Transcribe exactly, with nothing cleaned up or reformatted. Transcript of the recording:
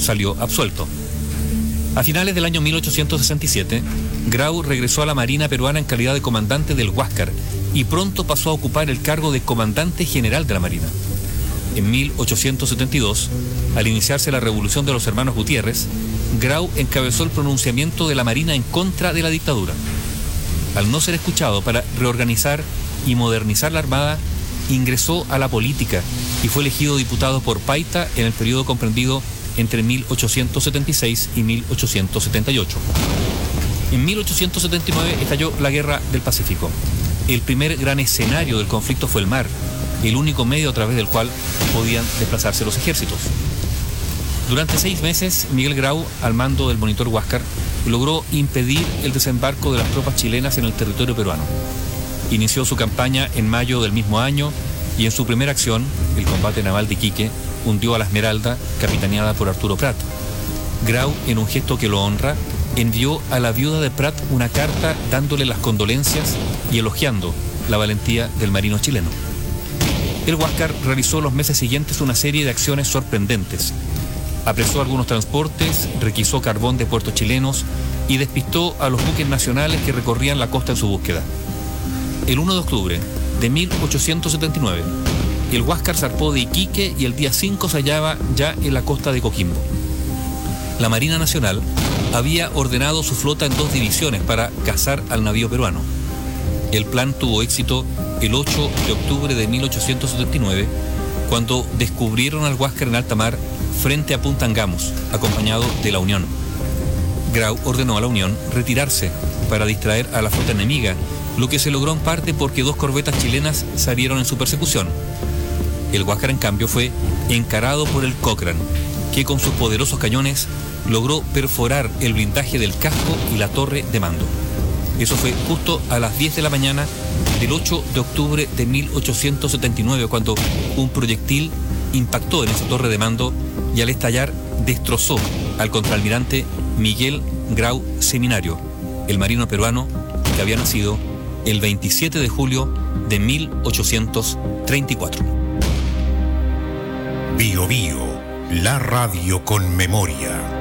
salió absuelto. A finales del año mil ochocientos sesenta y siete, Grau regresó a la Marina peruana en calidad de comandante del Huáscar y pronto pasó a ocupar el cargo de comandante general de la Marina. En mil ochocientos setenta y dos, al iniciarse la revolución de los hermanos Gutiérrez, Grau encabezó el pronunciamiento de la Marina en contra de la dictadura. Al no ser escuchado para reorganizar y modernizar la Armada, ingresó a la política y fue elegido diputado por Paita en el periodo comprendido entre mil ochocientos setenta y seis y mil ochocientos setenta y ocho. En mil ochocientos setenta y nueve estalló la Guerra del Pacífico. El primer gran escenario del conflicto fue el mar, el único medio a través del cual podían desplazarse los ejércitos. Durante seis meses, Miguel Grau, al mando del monitor Huáscar, logró impedir el desembarco de las tropas chilenas en el territorio peruano. Inició su campaña en mayo del mismo año y en su primera acción, el combate naval de Iquique, hundió a la Esmeralda, capitaneada por Arturo Prat. Grau, en un gesto que lo honra, envió a la viuda de Prat una carta dándole las condolencias y elogiando la valentía del marino chileno. El Huáscar realizó los meses siguientes una serie de acciones sorprendentes. Apresó algunos transportes, requisó carbón de puertos chilenos y despistó a los buques nacionales que recorrían la costa en su búsqueda. El uno de octubre de mil ochocientos setenta y nueve, el Huáscar zarpó de Iquique y el día cinco se hallaba ya en la costa de Coquimbo. La Marina Nacional había ordenado su flota en dos divisiones para cazar al navío peruano. El plan tuvo éxito el ocho de octubre de mil ochocientos setenta y nueve, cuando descubrieron al Huáscar en alta mar frente a Punta Angamos, acompañado de la Unión. Grau ordenó a la Unión retirarse para distraer a la flota enemiga, lo que se logró en parte porque dos corbetas chilenas salieron en su persecución. El Huáscar, en cambio, fue encarado por el Cochrane, que con sus poderosos cañones logró perforar el blindaje del casco y la torre de mando. Eso fue justo a las diez de la mañana del ocho de octubre de mil ochocientos setenta y nueve, cuando un proyectil impactó en esa torre de mando y al estallar destrozó al contraalmirante Miguel Grau Seminario, el marino peruano que había nacido el veintisiete de julio de mil ochocientos treinta y cuatro. Bio Bio, la radio con memoria.